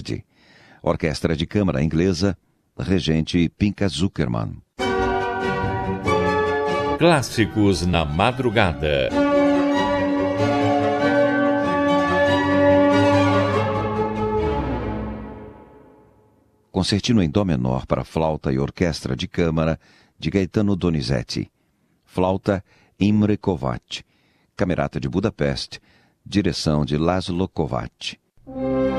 Verdi. Orquestra de Câmara Inglesa, regente Pinka Zuckerman. Clássicos na madrugada. Concertino em Dó menor para flauta e orquestra de câmara de Gaetano Donizetti. Flauta Imre Kovács. Camerata de Budapeste, direção de László Kovács.